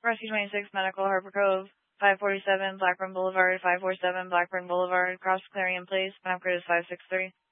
Rescue 26, Medical, Harper Cove, 547 Blackburn Boulevard, 547 Blackburn Boulevard, cross Clarion Place, map code is 563.